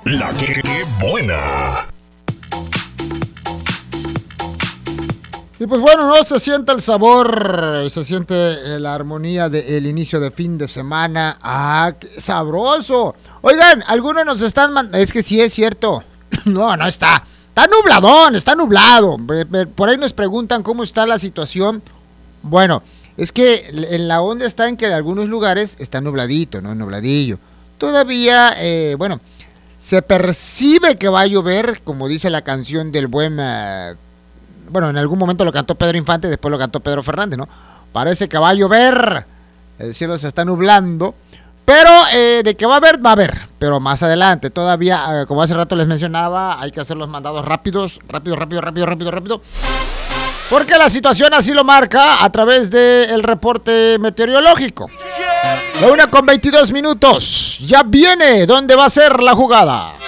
La que buena. Y pues bueno, no se siente el sabor, se siente la armonía del inicio de fin de semana. ¡Ah, qué sabroso! Oigan, algunos nos están mandando... Es que sí es cierto. No está. Está nubladón, está nublado. Por ahí nos preguntan cómo está la situación. Bueno, es que en la onda está en que en algunos lugares está nubladito, no nubladillo. Todavía, bueno, se percibe que va a llover, como dice la canción del buen... bueno, en algún momento lo cantó Pedro Infante, después lo cantó Pedro Fernández, ¿no? Parece que va a llover, el cielo se está nublando, pero de que va a haber, pero más adelante, todavía, como hace rato les mencionaba, hay que hacer los mandados rápido, porque la situación así lo marca a través del reporte meteorológico. La 1:22 minutos, ya viene, ¿dónde va a ser la jugada?